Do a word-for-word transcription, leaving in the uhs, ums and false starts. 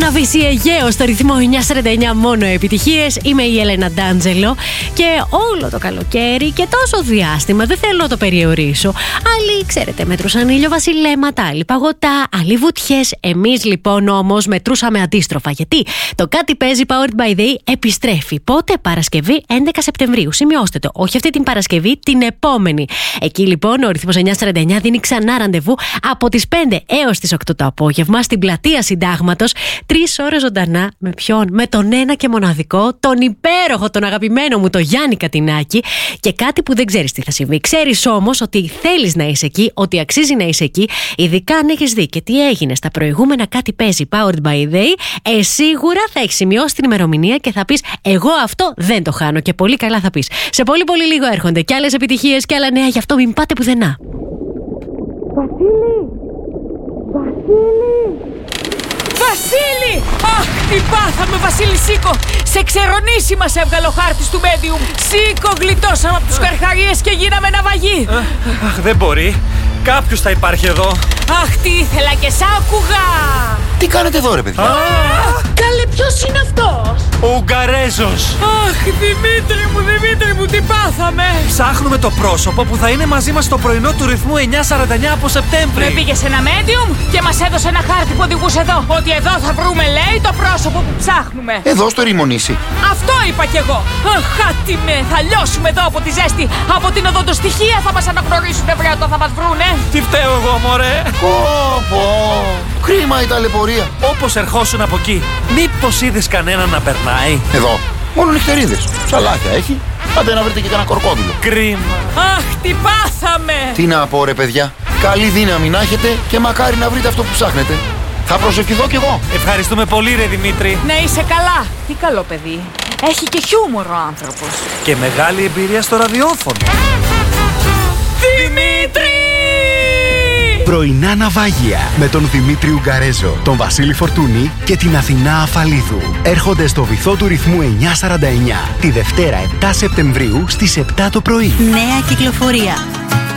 Ναβίση Αιγαίο στο ρυθμό εννιά σαράντα εννιά, μόνο επιτυχίες. Είμαι η Έλενα Ντάντζελο και όλο το καλοκαίρι και τόσο διάστημα δεν θέλω να το περιορίσω. Άλλοι, ξέρετε, μετρούσαν ηλιοβασιλέματα, άλλοι παγωτά, άλλοι βουτιές. Εμείς λοιπόν όμως μετρούσαμε αντίστροφα. Γιατί το Κάτι Παίζει Powered by Day επιστρέφει. Πότε? Παρασκευή έντεκα Σεπτεμβρίου. Σημειώστε το. Όχι αυτή την Παρασκευή, την επόμενη. Εκεί λοιπόν ο ρυθμός εννιά σαράντα εννιά δίνει ξανά ραντεβού από τις πέντε έως τις οκτώ το απόγευμα στην πλατεία Συντάγματος. Τρεις ώρες ζωντανά. Με ποιον? Με τον ένα και μοναδικό, τον υπέροχο, τον αγαπημένο μου, τον Γιάννη Κατινάκη. Και κάτι που δεν ξέρεις τι θα συμβεί. Ξέρεις όμως ότι θέλεις να είσαι εκεί, ότι αξίζει να είσαι εκεί, ειδικά αν έχεις δει και τι έγινε στα προηγούμενα Κάτι Παίζει Powered by Day. Ε, σίγουρα θα έχεις σημειώσει την ημερομηνία και θα πεις: εγώ αυτό δεν το χάνω. Και πολύ καλά θα πεις. Σε πολύ πολύ λίγο έρχονται και άλλες επιτυχίες και άλλα νέα, γι' αυτό μην πάτε πουθενά. Βασίλη! Βασίλη! Βασίλη! Αχ, τι πάθαμε, Βασίλη, σήκω! Σε ξερονήσει μας έβγαλε ο χάρτης του Medium. Σήκω, γλιτώσαμε από τους καρχαρίες και γίναμε ναυαγοί. Αχ, δεν μπορεί. Κάποιος θα υπάρχει εδώ. Αχ, τι ήθελα και σ' άκουγα. Τι κάνετε εδώ, ρε παιδιά? Καλέ, ποιος είναι αυτός? Ο Ουγγαρέζος. Αχ, Δημήτρη μου, Δημήτρη μου, τι πάθαμε. Ψάχνουμε το πρόσωπο που θα είναι μαζί μας στο πρωινό του ρυθμού εννιά σαράντα εννιά από Σεπτέμβρη. Με πήγε σε ένα Medium και μας έδωσε ένα χάρτη που οδηγούσε εδώ. Ότι εδώ θα βρούμε, λέει, το πρόσωπο που ψάχνουμε. Εδώ στο Ρημονήσι. Αυτό είπα κι εγώ. Αχ, χάτιμε, θα λιώσουμε εδώ από τη ζέστη. Από την οδοντοστοιχεία θα μας αναγνωρίσουν, βρε, όταν θα μας βρούνε. Τι φταίω εγώ, μωρέ? Πω, πω. Κρίμα η ταλαιπωρία. Όπως ερχόσουν από εκεί, μήπως είδες κανέναν να περνάει? Εδώ, μόνο νυχτερίδες. Ψαλάκια έχει. Άντε να βρείτε και κανένα κορκόδιλο. Κρίμα. Αχ, τι πάθαμε. Τι να πω, ρε παιδιά. Καλή δύναμη να έχετε και μακάρι να βρείτε αυτό που ψάχνετε. Θα προσευχηθώ κι εγώ. Ευχαριστούμε πολύ, ρε Δημήτρη. Να είσαι καλά. Τι καλό παιδί. Έχει και χιούμορ ο άνθρωπος. Και μεγάλη εμπειρία στο ραδιόφωνο. Δημήτρη! Πρωινά ναυάγια με τον Δημήτρη Ουγγαρέζο, τον Βασίλη Φορτούνη και την Αθηνά Αφαλίδου. Έρχονται στο βυθό του ρυθμού εννιά σαράντα εννιά τη Δευτέρα επτά Σεπτεμβρίου στις επτά το πρωί. Νέα κυκλοφορία.